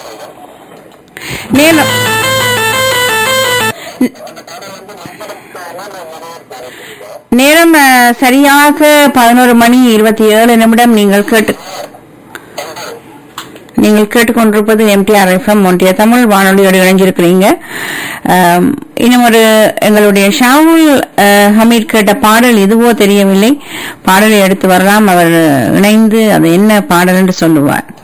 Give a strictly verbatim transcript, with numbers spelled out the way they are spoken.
நேரம் நேரம் அஹ், சரியாக பதினோரு மணி இருபத்தி ஏழு நிமிடம். நீங்கள் கேட்டு நீங்கள் கேட்டுக்கொண்டிருப்பது எம்டிஆர் எஃப்எம் ஒன்றிய தமிழ் வானொலியோடு இணைஞ்சிருக்கிறீங்க. ஆம், இன்னும் ஒரு எங்களுடைய ஷாவுல் அஹ், ஹமீட் கேட்ட பாடல் எதுவோ தெரியவில்லை. பாடலை எடுத்து வரலாம், அவர் இணைந்து அது என்ன பாடல் என்று சொல்லுவார்.